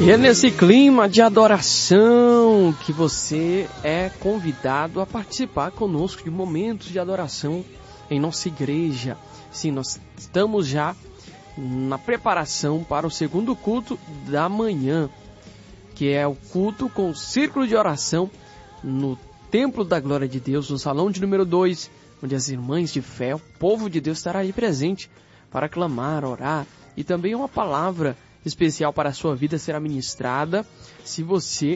E é nesse clima de adoração que você é convidado a participar conosco de momentos de adoração em nossa igreja. Sim, nós estamos já na preparação para o segundo culto da manhã, que é o culto com o círculo de oração no Templo da Glória de Deus, no salão de número 2, onde as irmãs de fé, o povo de Deus estará aí presente para clamar, orar, e também uma palavra especial para a sua vida será ministrada. Se você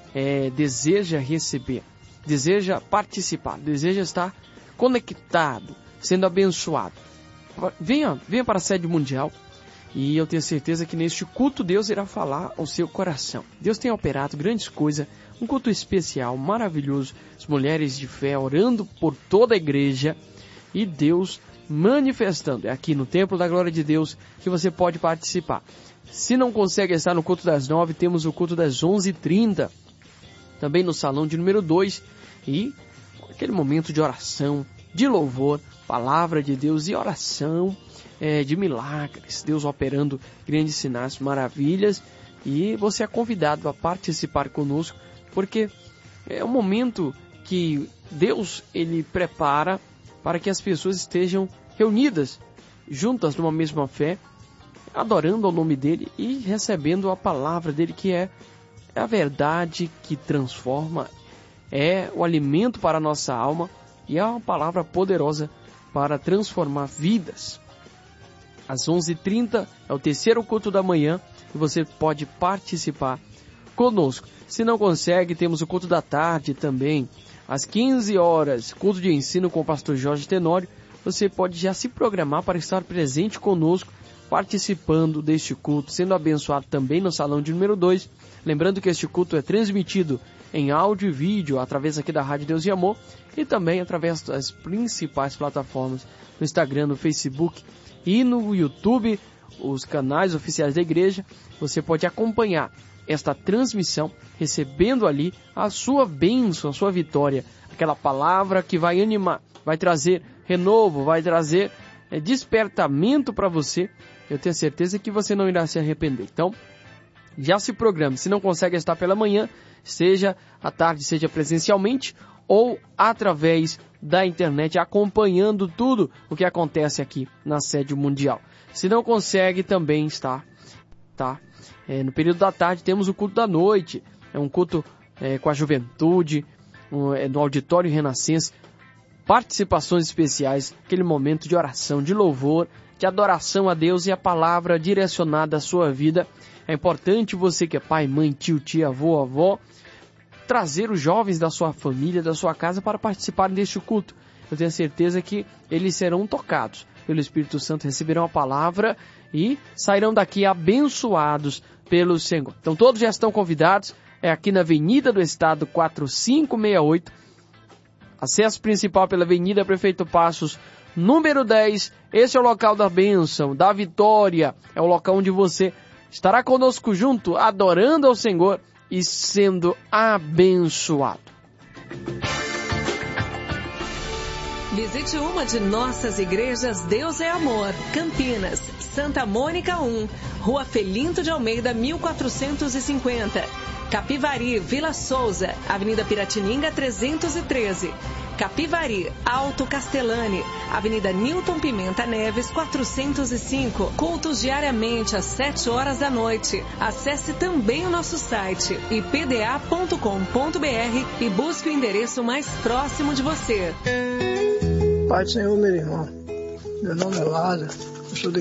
deseja receber, deseja participar, deseja estar conectado, sendo abençoado, venha para a sede mundial, e eu tenho certeza que neste culto Deus irá falar ao seu coração. Deus tem operado grandes coisas, um culto especial, maravilhoso, as mulheres de fé orando por toda a igreja e Deus manifestando. É aqui no Templo da Glória de Deus que você pode participar. Se não consegue estar no culto das 9, temos o culto das 11h30, também no salão de número 2, e aquele momento de oração, de louvor, palavra de Deus e oração de milagres, Deus operando grandes sinais, maravilhas, e você é convidado a participar conosco, porque é um momento que Deus ele prepara para que as pessoas estejam reunidas, juntas numa mesma fé, adorando ao nome dele e recebendo a palavra dele, que é a verdade que transforma, é o alimento para a nossa alma e é uma palavra poderosa para transformar vidas. Às 11h30 é o terceiro culto da manhã e você pode participar conosco. Se não consegue, temos o culto da tarde também, às 15 horas, culto de ensino com o pastor Jorge Tenório. Você pode já se programar para estar presente conosco, participando deste culto, sendo abençoado também no salão de número 2. Lembrando que este culto é transmitido em áudio e vídeo através aqui da Rádio Deus e Amor e também através das principais plataformas, no Instagram, no Facebook e no YouTube, os canais oficiais da igreja. Você pode acompanhar esta transmissão, recebendo ali a sua bênção, a sua vitória, aquela palavra que vai animar, vai trazer renovo, vai trazer despertamento para você. Eu tenho certeza que você não irá se arrepender. Então, já se programe. Se não consegue estar pela manhã, seja à tarde, seja presencialmente ou através da internet, acompanhando tudo o que acontece aqui na sede mundial. Se não consegue também estar, no período da tarde temos o culto da noite. É um culto com a juventude, no auditório Renascença. Participações especiais, aquele momento de oração, de louvor, de adoração a Deus e a palavra direcionada à sua vida. É importante você que é pai, mãe, tio, tia, avô, avó, trazer os jovens da sua família, da sua casa para participarem deste culto. Eu tenho certeza que eles serão tocados pelo Espírito Santo, receberão a palavra e sairão daqui abençoados pelo Senhor. Então todos já estão convidados, é aqui na Avenida do Estado 4568, acesso principal pela Avenida Prefeito Passos, número 10, esse é o local da bênção, da vitória, é o local onde você estará conosco junto, adorando ao Senhor e sendo abençoado. Visite uma de nossas igrejas Deus é Amor, Campinas, Santa Mônica 1, Rua Felinto de Almeida, 1450. Capivari, Vila Souza, Avenida Piratininga 313. Capivari, Alto Castelane, Avenida Newton Pimenta Neves 405. Cultos diariamente às 7 horas da noite. Acesse também o nosso site ipda.com.br e busque o endereço mais próximo de você. Pai do Senhor, meu irmão, meu nome é Lázaro, eu sou de